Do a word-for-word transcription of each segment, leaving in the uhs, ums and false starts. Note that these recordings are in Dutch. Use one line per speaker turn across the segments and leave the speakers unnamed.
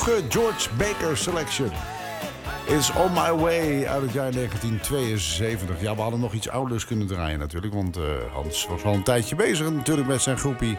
vroege George Baker Selection. It's On My Way uit het jaar negentien tweeënzeventig. Ja, we hadden nog iets ouders kunnen draaien natuurlijk. Want uh, Hans was al een tijdje bezig natuurlijk met zijn groepie.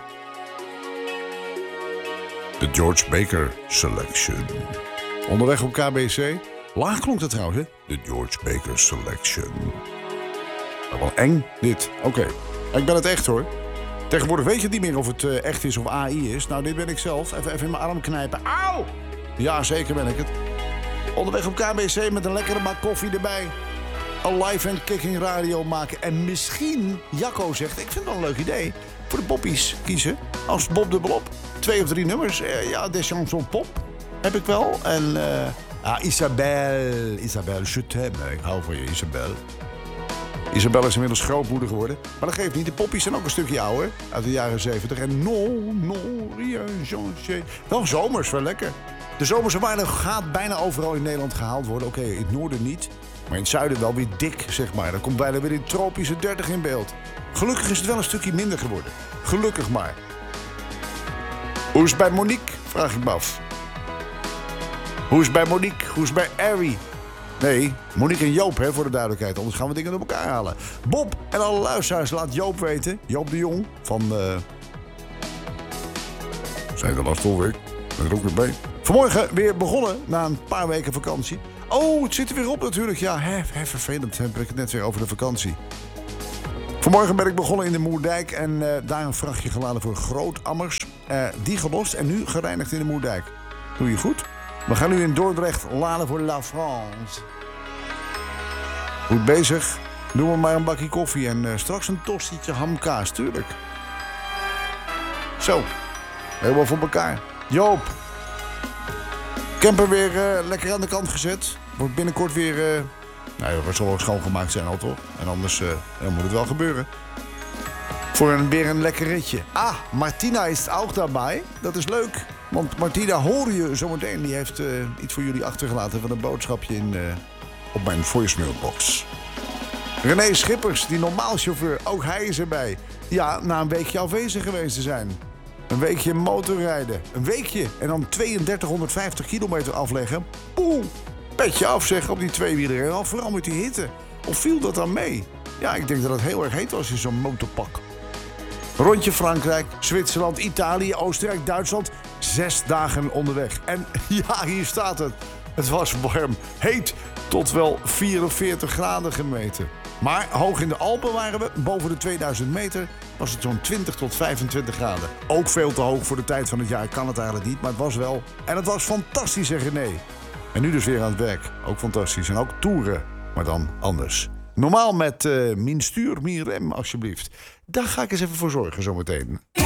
De George Baker Selection. Onderweg op K B C. Laag klonk dat trouwens, hè? De George Baker Selection. Nou, wel eng, dit. Oké. Okay. Ik ben het echt, hoor. Tegenwoordig weet je niet meer of het uh, echt is of A I is. Nou, dit ben ik zelf. Even, even in mijn arm knijpen. Auw! Ja, zeker ben ik het. Onderweg op K B C met een lekkere bak koffie erbij. Een live and kicking radio maken. En misschien, Jacco zegt, ik vind het wel een leuk idee. Voor de poppies kiezen. Als Bob dubbelop. Twee of drie nummers. Uh, ja, des chansons pop. Heb ik wel. En uh, ah, Isabelle. Isabelle, je t'aime. Ik hou van je, Isabelle. Isabelle is inmiddels grootmoeder geworden. Maar dat geeft niet. De poppies zijn ook een stukje ouder. Uit de jaren zeventig. En non, non, rien changé. Wel zomers, wel lekker. De zomerse waarde gaat bijna overal in Nederland gehaald worden. Oké, okay, in het noorden niet. Maar in het zuiden wel weer dik, zeg maar. Dan komt bijna weer in tropische dertig in beeld. Gelukkig is het wel een stukje minder geworden. Gelukkig maar. Hoe is het bij Monique? Vraag ik me af. Hoe is het bij Monique? Hoe is het bij Harry? Nee, Monique en Joop, hè, voor de duidelijkheid. Anders gaan we dingen door elkaar halen. Bob en alle luisteraars, laat Joop weten. Joop de Jong van... Uh... Zijn de last alweer? Ben er ook weer bij. Vanmorgen weer begonnen na een paar weken vakantie. Oh, het zit er weer op natuurlijk. Ja, hè, hè, vervelend. Heb ik het net weer over de vakantie. Vanmorgen ben ik begonnen in de Moerdijk. En uh, daar een vrachtje geladen voor Grootammers. Uh, die gelost en nu gereinigd in de Moerdijk. Doe je goed? We gaan nu in Dordrecht laden voor La France. Goed bezig. Doen we maar een bakje koffie. En uh, straks een tostietje hamkaas, tuurlijk. Zo. Helemaal voor elkaar. Joop. Camper weer uh, lekker aan de kant gezet. Wordt binnenkort weer... Uh, nou ja, het zal wel schoongemaakt zijn al toch? En anders uh, dan moet het wel gebeuren. Voor een, weer een lekker ritje. Ah, Martina is ook daarbij. Dat is leuk. Want Martina hoor je zometeen. Die heeft uh, iets voor jullie achtergelaten van een boodschapje in, uh, op mijn voicemailbox. René Schippers, die normaal chauffeur. Ook hij is erbij. Ja, na een weekje afwezig geweest te zijn. Een weekje motorrijden. Een weekje en dan tweeëndertig honderdvijftig kilometer afleggen. Poeh, petje af zeg op die tweewieler. En al vooral met die hitte. Of viel dat dan mee? Ja, ik denk dat het heel erg heet was in zo'n motorpak. Rondje Frankrijk, Zwitserland, Italië, Oostenrijk, Duitsland. Zes dagen onderweg. En ja, hier staat het. Het was warm. Heet tot wel vierenveertig graden gemeten. Maar hoog in de Alpen waren we. Boven de tweeduizend meter was het zo'n twintig tot vijfentwintig graden. Ook veel te hoog voor de tijd van het jaar. Kan het eigenlijk niet, maar het was wel. En het was fantastisch, zeg René. En nu dus weer aan het werk. Ook fantastisch. En ook toeren. Maar dan anders. Normaal met uh, min stuur, min rem, alsjeblieft. Daar ga ik eens even voor zorgen zometeen.